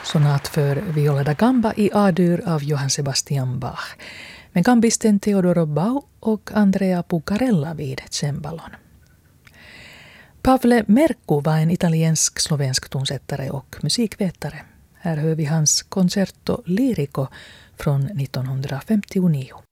Sonat för viola da gamba i A-dur av Johann Sebastian Bach. Med gambisten Teodoro Bau och Andrea Pucarella vid cemballon. Pavle Merkku var en italiensk-slovensk tonsättare och musikvetare. Här hör vi hans Concerto Lirico från 1959.